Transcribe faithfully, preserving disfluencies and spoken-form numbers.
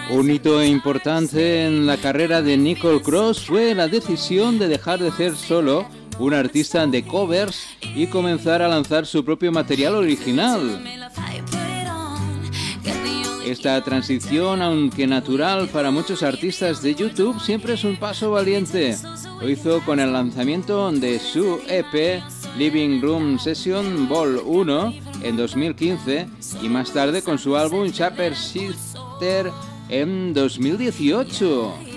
Un hito importante en la carrera de Nicole Cross fue la decisión de dejar de ser solo un artista de covers y comenzar a lanzar su propio material original. Esta transición, aunque natural para muchos artistas de YouTube, siempre es un paso valiente. Lo hizo con el lanzamiento de su E P Living Room Session Vol uno en dos mil quince y más tarde con su álbum Shaper Shifter en dos mil dieciocho.